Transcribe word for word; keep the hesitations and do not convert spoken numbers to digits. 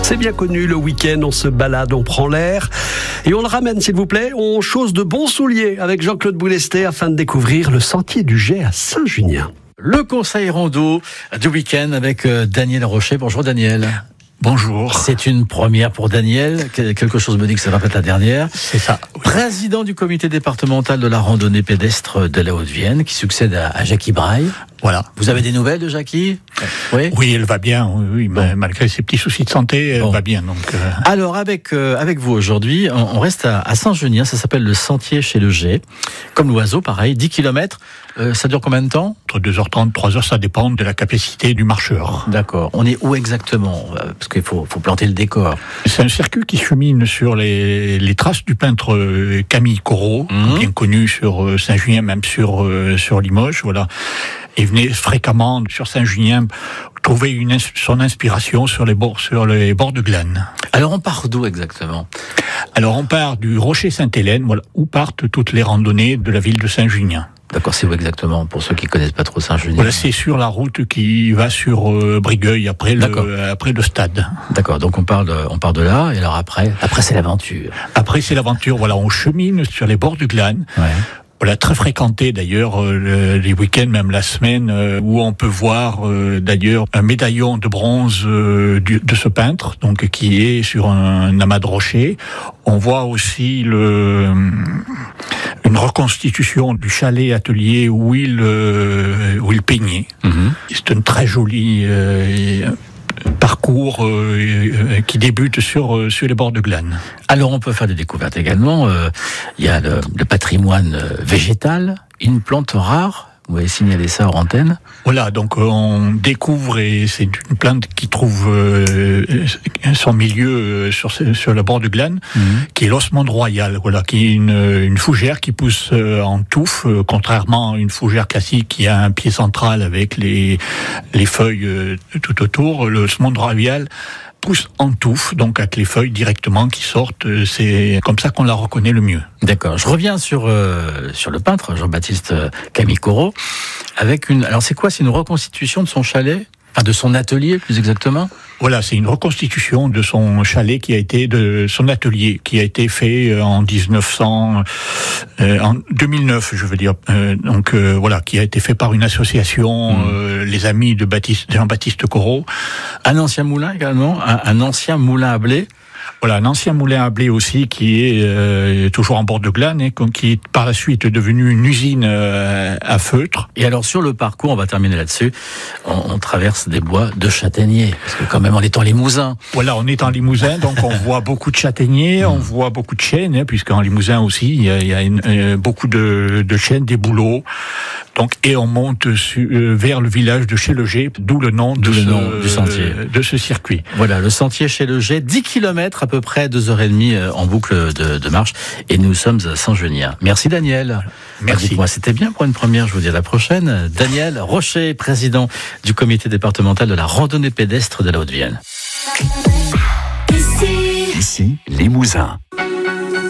C'est bien connu, le week-end, on se balade, on prend l'air et on le ramène, s'il vous plaît. On chausse de bons souliers avec Jean-Claude Boulesté afin de découvrir le sentier du Jet à Saint-Junien. Le conseil rando du week-end avec Daniel Rocher. Bonjour Daniel. Bonjour. C'est une première pour Daniel. Quelque chose me dit que ça va pas être la dernière. C'est ça. Oui. Président du comité départemental de la randonnée pédestre de la Haute-Vienne, qui succède à, à Jackie Braille. Voilà. Vous avez des nouvelles de Jackie ? Oui. Oui, elle va bien. Oui, oui bon. Malgré ses petits soucis de santé, elle bon. va bien. Donc. Euh... Alors avec euh, avec vous aujourd'hui, on, on reste à, à Saint-Junien. Ça s'appelle le sentier chez le Jet. Comme l'oiseau, pareil, dix kilomètres. Euh, ça dure combien de temps ? Entre deux heures trente, trois heures, ça dépend de la capacité du marcheur. D'accord. On est où exactement ? Parce qu'il faut, faut planter le décor. C'est un circuit qui chemine sur les, les traces du peintre Camille Corot, mmh. bien connu sur Saint-Junien, même sur, sur Limoges. Voilà. Il venait fréquemment sur Saint-Junien trouver une, son inspiration sur les bords, sur les bords de Glane. Alors on part d'où exactement ? Alors on part du Rocher Sainte-Hélène, voilà, où partent toutes les randonnées de la ville de Saint-Junien. D'accord, c'est où exactement, pour ceux qui connaissent pas trop Saint-Junien ? Voilà, c'est sur la route qui va sur euh, Brigueuil, après le, après le stade. D'accord, donc on parle de, on part de là, et alors après, après c'est l'aventure. Après c'est l'aventure, voilà, on chemine sur les bords du Glane. Ouais. Voilà, très fréquenté d'ailleurs euh, les week-ends, même la semaine, euh, où on peut voir euh, d'ailleurs un médaillon de bronze euh, du, de ce peintre, donc qui est sur un, un amas de rochers. On voit aussi le, une reconstitution du chalet atelier où il euh, où il peignait. Mm-hmm. C'est une très jolie euh, parcours euh, qui débute sur euh, sur les bords de Glane. Alors on peut faire des découvertes également. Euh, il y a le, le patrimoine végétal, une plante rare. Vous avez signalé ça hors antenne. Voilà, donc on découvre, et c'est une plante qui trouve euh, son milieu sur sur le bord du Glane, mmh. qui est l'osmande royale. Voilà, qui est une, une fougère qui pousse en touffe, contrairement à une fougère classique qui a un pied central avec les les feuilles tout autour. L'osmande royale pousse en touffe, donc avec les feuilles directement qui sortent. C'est comme ça qu'on la reconnaît le mieux. D'accord. Je reviens sur euh, sur le peintre Jean-Baptiste Camille Corot avec une. Alors c'est quoi ? C'est une reconstitution de son chalet, enfin de son atelier plus exactement. Voilà, c'est une reconstitution de son chalet qui a été de son atelier qui a été fait en dix-neuf cents, euh, en deux mille neuf, je veux dire. Euh, donc euh, voilà, qui a été fait par une association, mmh. euh, les amis de Baptiste, Jean-Baptiste Corot. Un ancien moulin également, un, un ancien moulin à blé. Voilà, un ancien moulin à blé aussi qui est euh, toujours en bord de Glane, et qui est par la suite devenu une usine euh, à feutre. Et alors sur le parcours, on va terminer là-dessus, on, on traverse des bois de châtaigniers, parce que quand même on est en Limousin. Voilà, on est en Limousin, donc on voit beaucoup de châtaigniers, mmh. on voit beaucoup de chênes, hein, puisqu'en Limousin aussi il y a, il y a une, euh, beaucoup de, de chênes, des bouleaux. Donc, et on monte su, euh, vers le village de chez le Jet, d'où le nom, de le ce, nom du sentier, euh, de ce circuit. Voilà, le sentier chez le Jet, dix kilomètres à peu près, deux heures et demie en boucle de, de marche, et nous sommes à Saint-Junien. Merci Daniel. Merci. Dites-moi, c'était bien pour une première, je vous dis à la prochaine. Daniel Rocher, président du comité départemental de la randonnée pédestre de la Haute-Vienne. Ici, Ici Limousin.